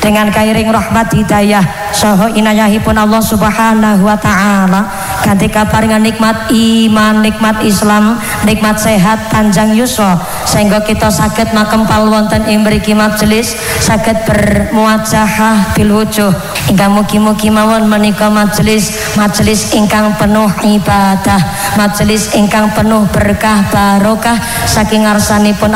dengan kairing rahmat hidayah saha inayahipun Allah Subhanahu wa taala kanthi kaparingan nikmat iman, nikmat Islam, nikmat sehat panjang yuswa sehingga kita saged makempal wonten ing mriki majelis saged bermuajahah bil wujuh ingkang mugi-mugi mawon menika majelis ingkang penuh ibadah, majelis ingkang penuh berkah barokah saking ngarsanipun